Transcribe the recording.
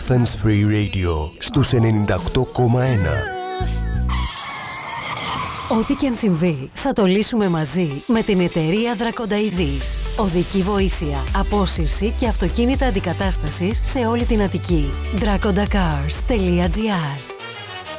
Athens Free Radio στους 98,1. Ό,τι και αν συμβεί, θα το λύσουμε μαζί με την εταιρεία Δρακονταειδής. Οδική βοήθεια, απόσυρση και αυτοκίνητα αντικατάστασης σε όλη την Αττική. drakondacars.gr